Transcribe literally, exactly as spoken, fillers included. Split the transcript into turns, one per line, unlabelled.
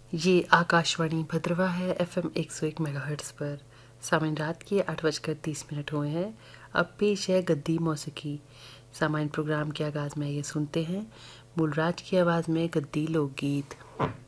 ये आकाशवाणी भद्रवा है F M एक सौ एक मेगाहर्ट्ज़ पर। सामान्य रात के आठ बजकर तीस मिनट हुए हैं। अब पेश है गद्दी मौसीकी। सामान्य प्रोग्राम के आगाज़ में ये सुनते हैं मूलराज की आवाज़ में गद्दी लोकगीत।